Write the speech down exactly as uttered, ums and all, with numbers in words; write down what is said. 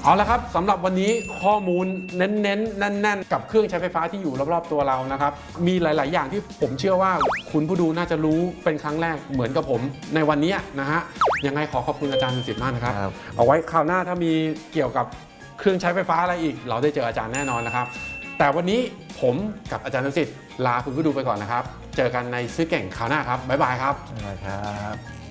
เอาละครับสำหรับวันนี้ข้อมูลเน้นๆแน่นๆกับเครื่องใช้ไฟฟ้าที่อยู่รอบๆตัวเรานะครับมีหลายๆอย่างที่ผมเชื่อว่าคุณผู้ดูน่าจะรู้เป็นครั้งแรกเหมือนกับผมในวันนี้นะฮะยังไงขอขอบคุณอาจารย์สิทธิ์มากนะครับเอาไว้คราวหน้าถ้ามีเกี่ยวกับเครื่องใช้ไฟฟ้าอะไรอีกเราได้เจออาจารย์แน่นอนนะครับแต่วันนี้ผมกับอาจารย์สิทธิ์ลาคุณผู้ดูไปก่อนนะครับเจอกันในซื้อเก่งคราวหน้าครับบ๊ายบายครับบ๊ายบายครับ